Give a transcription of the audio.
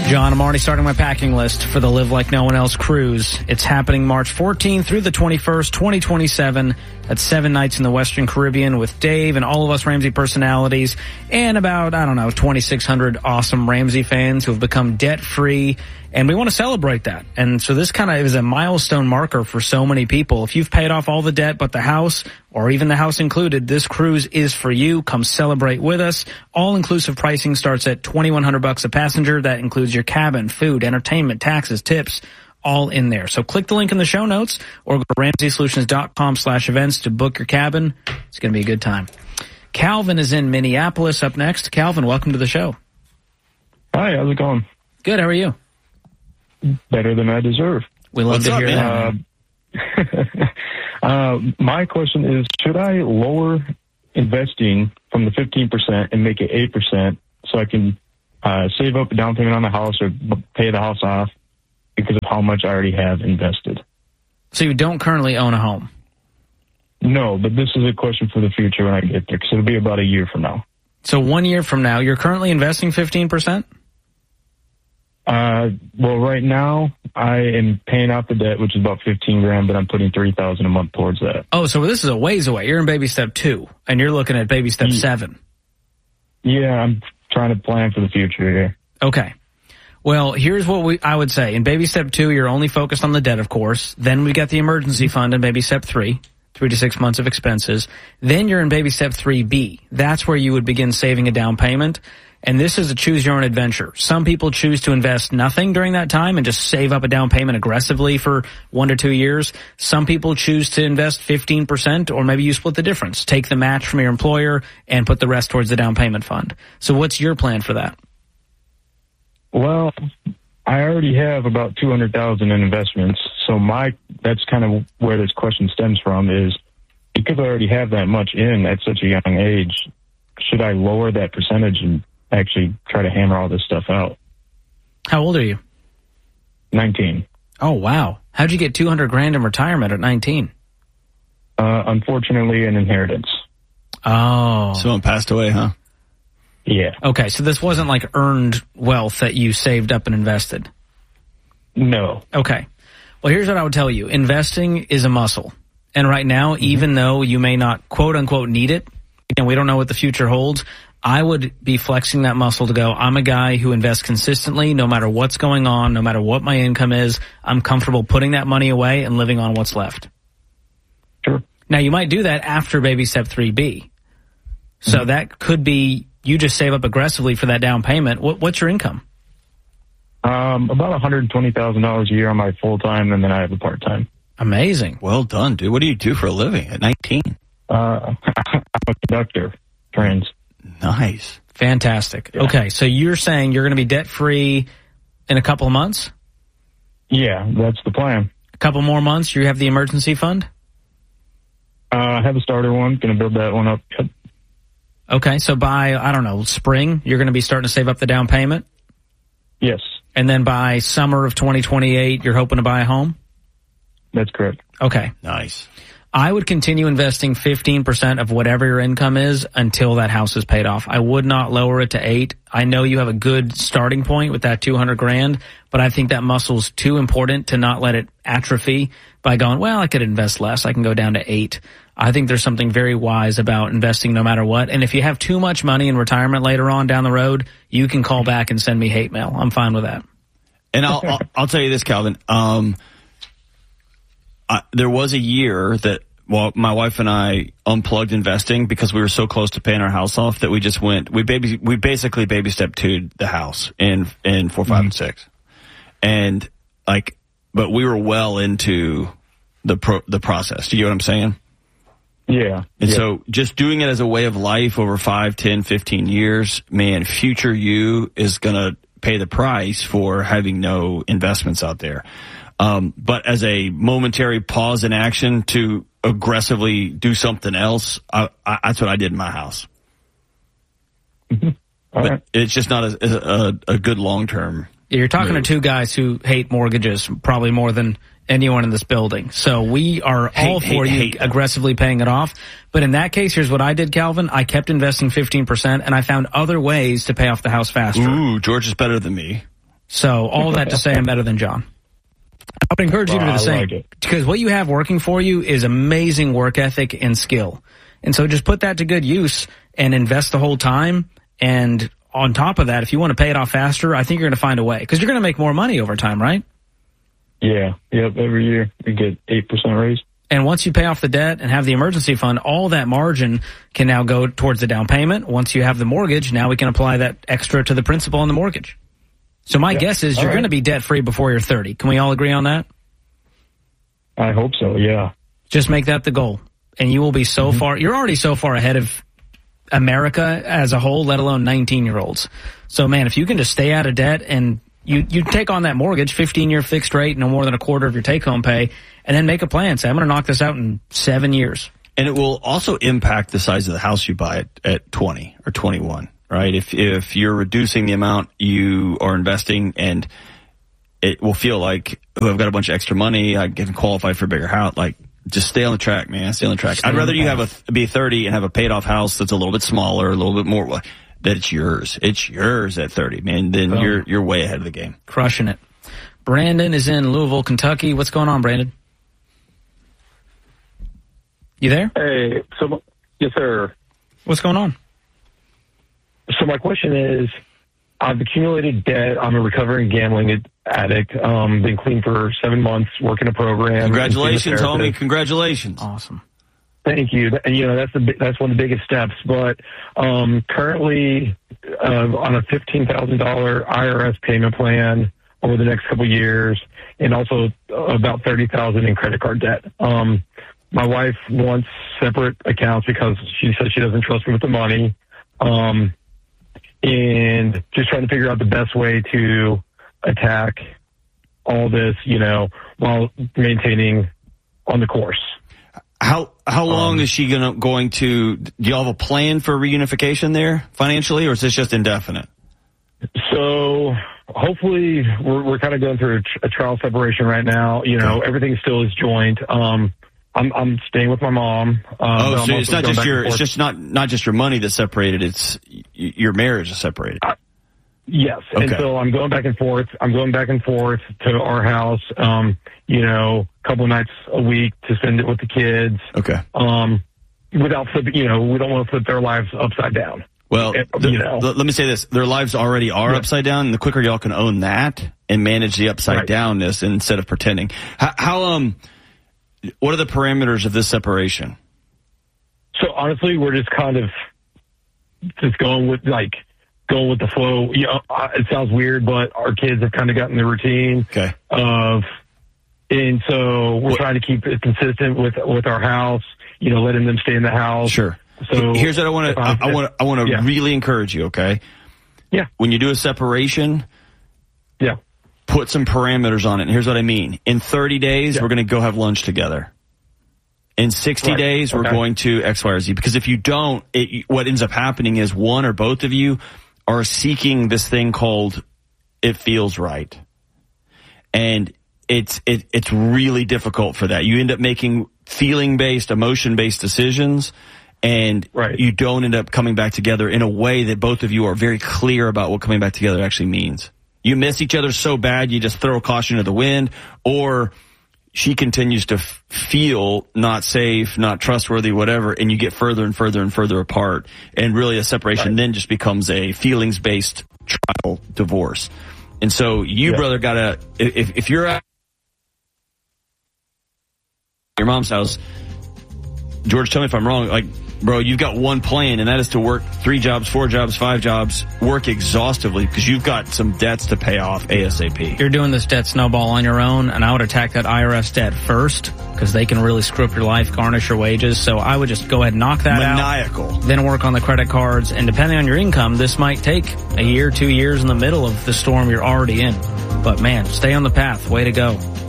John, I'm already starting my packing list for the Live Like No One Else cruise. It's happening March 14th through the 21st, 2027. That's 7 nights in the Western Caribbean with Dave and all of us Ramsey personalities and about, 2,600 awesome Ramsey fans who have become debt-free. And we want to celebrate that. And so this kind of is a milestone marker for so many people. If you've paid off all the debt but the house, or even the house included, this cruise is for you. Come celebrate with us. All-inclusive pricing starts at $2,100 a passenger. That includes your cabin, food, entertainment, taxes, tips, all in there. So click the link in the show notes or go to RamseySolutions.com/events to book your cabin. It's going to be a good time. Calvin is in Minneapolis up next. Calvin, welcome to the show. Hi, how's it going? Good, how are you? Better than I deserve. We love to hear that. My question is, should I lower investing from the 15% and make it 8% so I can save up a down payment on the house or pay the house off because of how much I already have invested? So you don't currently own a home? No, but this is a question for the future when I get there, because it'll be about a year from now. So 1 year from now, you're currently investing 15%? Well, right now I am paying off the debt, which is about $15,000, but I'm putting $3,000 a month towards that. Oh, so this is a ways away. You're in baby step 2, and you're looking at baby step 7. Yeah, I'm trying to plan for the future here. Okay. Well, here's what I would say. In baby step 2, you're only focused on the debt, of course. Then we got the emergency fund in baby step 3, 3 to 6 months of expenses. Then you're in baby step 3B. That's where you would begin saving a down payment. And this is a choose your own adventure. Some people choose to invest nothing during that time and just save up a down payment aggressively for 1 to 2 years. Some people choose to invest 15%, or maybe you split the difference. Take the match from your employer and put the rest towards the down payment fund. So what's your plan for that? Well, I already have about $200,000 in investments. So that's kind of where this question stems from, is because I already have that much in at such a young age, should I lower that percentage and actually try to hammer all this stuff out? How old are you? 19. Oh, wow. How'd you get $200,000 in retirement at 19? Unfortunately, an inheritance. Oh. Someone passed away, huh? Yeah. Okay, so this wasn't like earned wealth that you saved up and invested? No. Okay. Well, here's what I would tell you. Investing is a muscle. And right now, even though you may not quote-unquote need it, again, we don't know what the future holds, I would be flexing that muscle to go, I'm a guy who invests consistently no matter what's going on, no matter what my income is. I'm comfortable putting that money away and living on what's left. Sure. Now, you might do that after baby step 3B. So that could be you just save up aggressively for that down payment. What's your income? About $120,000 a year on my full-time, and then I have a part-time. Amazing. Well done, dude. What do you do for a living at 19? I'm a conductor, trains. Nice. Fantastic. Yeah. Okay, so you're saying you're going to be debt-free in a couple of months? Yeah, that's the plan. A couple more months, you have the emergency fund? I have a starter one. Going to build that one up. Yep. Okay, so by, spring, you're going to be starting to save up the down payment? Yes. And then by summer of 2028, you're hoping to buy a home? That's correct. Okay. Nice. I would continue investing 15% of whatever your income is until that house is paid off. I would not lower it to 8%. I know you have a good starting point with that $200,000, but I think that muscle's too important to not let it atrophy by going, well, I could invest less. I can go down to 8%. I think there's something very wise about investing no matter what. And if you have too much money in retirement later on down the road, you can call back and send me hate mail. I'm fine with that. And I'll tell you this, Calvin. There was a year that, my wife and I unplugged investing because we were so close to paying our house off that we just went, we basically baby step 2'd the house in 4, 5, and 6. And but we were well into the process. Do you get what I'm saying? Yeah. And so just doing it as a way of life over 5, 10, 15 years, man, future you is going to pay the price for having no investments out there. But as a momentary pause in action to aggressively do something else, that's what I did in my house. But it's just not a good long-term. You're talking to two guys who hate mortgages probably more than anyone in this building. So we are all for you aggressively paying it off. But in that case, here's what I did, Calvin. I kept investing 15%, and I found other ways to pay off the house faster. Ooh, George is better than me. So all that to say I'm better than John. I would encourage you to do the same, because what you have working for you is amazing work ethic and skill. And so just put that to good use and invest the whole time. And on top of that, if you want to pay it off faster, I think you're going to find a way, because you're going to make more money over time, right? Yeah. Yep. Every year we get 8% raise. And once you pay off the debt and have the emergency fund, all that margin can now go towards the down payment. Once you have the mortgage, now we can apply that extra to the principal on the mortgage. So my guess is you're going to be debt-free before you're 30. Can we all agree on that? I hope so, yeah. Just make that the goal. And you will be so far, you're already so far ahead of America as a whole, let alone 19-year-olds. So, man, if you can just stay out of debt and you take on that mortgage, 15-year fixed rate, no more than a quarter of your take-home pay, and then make a plan. Say, I'm going to knock this out in 7 years. And it will also impact the size of the house you buy at 20 or 21, right? If you're reducing the amount you are investing, and it will feel like, oh, I've got a bunch of extra money, I can qualify for a bigger house. Like, just stay on the track, man. Stay on the track. I'd rather you be 30 and have a paid-off house that's a little bit smaller, a little bit more, that it's yours. It's yours at 30, man. Then you're way ahead of the game. Crushing it. Brandon is in Louisville, Kentucky. What's going on, Brandon? You there? Hey, yes, sir. What's going on? So my question is, I've accumulated debt. I'm a recovering gambling addict. Been clean for 7 months, working a program. Congratulations, homie. Congratulations. Awesome. Thank you. And, that's one of the biggest steps. But currently on a $15,000 IRS payment plan over the next couple of years, and also about $30,000 in credit card debt. My wife wants separate accounts because she says she doesn't trust me with the money. And just trying to figure out the best way to attack all this, while maintaining on the course. How long is she going to, do you have a plan for reunification there financially, or is this just indefinite? So hopefully we're kind of going through a trial separation right now. Everything still is joint. I'm staying with my mom. So it's not just it's just not just your money that's separated. It's your marriage is separated. Yes. Okay. And so I'm going back and forth. To our house, a couple of nights a week to spend it with the kids. Okay. Without flipping, we don't want to flip their lives upside down. Well, let me say this. Their lives already are upside down, and the quicker y'all can own that and manage the upside downness instead of pretending. What are the parameters of this separation? So honestly, we're just kind of going with the flow. It sounds weird, but our kids have kind of gotten the routine and so we're trying to keep it consistent with our house, letting them stay in the house. Sure. So here's what I want to really encourage you. Okay. Yeah. When you do a separation. Yeah. Put some parameters on it. And here's what I mean. In 30 days, we're going to go have lunch together. In 60 days, we're going to X, Y, or Z. Because if you don't, what ends up happening is one or both of you are seeking this thing called it feels right. And it's really difficult for that. You end up making feeling-based, emotion-based decisions, and you don't end up coming back together in a way that both of you are very clear about what coming back together actually means. You miss each other so bad, you just throw caution to the wind, or she continues to feel not safe, not trustworthy, whatever, and you get further and further and further apart. And really a separation then just becomes a feelings-based trial divorce. And so you, brother, gotta, if you're at your mom's house, George, tell me if I'm wrong, bro, you've got one plan, and that is to work 3 jobs, 4 jobs, 5 jobs, work exhaustively, because you've got some debts to pay off ASAP. You're doing this debt snowball on your own, and I would attack that IRS debt first, because they can really screw up your life, garnish your wages. So I would just go ahead and knock that out. Then work on the credit cards, and depending on your income, this might take a year, 2 years in the middle of the storm you're already in. But man, stay on the path. Way to go.